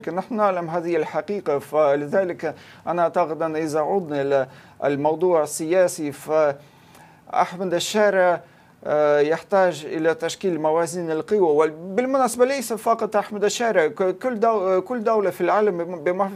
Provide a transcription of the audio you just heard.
نحن نعلم هذه الحقيقة، فلذلك أنا أعتقد أن إذا عدنا إلى الموضوع السياسي فأحمد الشارع يحتاج إلى تشكيل موازين القوى. وبالمناسبة ليس فقط أحمد الشارع، كل دولة في العالم